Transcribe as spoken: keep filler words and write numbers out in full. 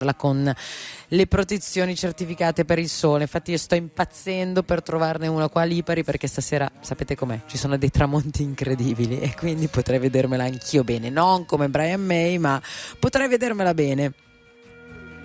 con le protezioni certificate per il sole. Infatti io sto impazzendo per trovarne una qua a Lipari, perché stasera sapete com'è, ci sono dei tramonti incredibili e quindi potrei vedermela anch'io bene, non come Brian May, ma potrei vedermela bene.